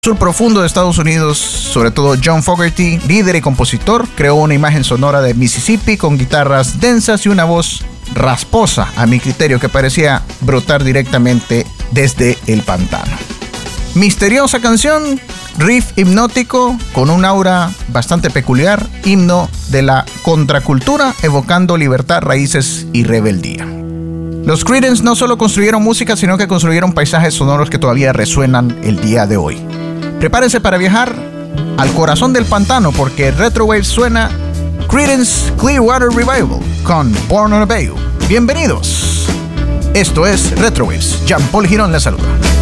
Sur profundo de Estados Unidos, sobre todo John Fogerty, líder y compositor, creó una imagen sonora de Mississippi con guitarras densas y una voz rasposa, a mi criterio, que parecía brotar directamente desde el pantano. Misteriosa canción, riff hipnótico con un aura bastante peculiar, himno de la contracultura, evocando libertad, raíces y rebeldía. Los Creedence no solo construyeron música, sino que construyeron paisajes sonoros que todavía resuenan el día de hoy. Prepárense para viajar al corazón del pantano, porque Retrowave suena Creedence Clearwater Revival con Born on a Bayou. Bienvenidos. Esto es Retrowaves. Jean Paul Girón les saluda.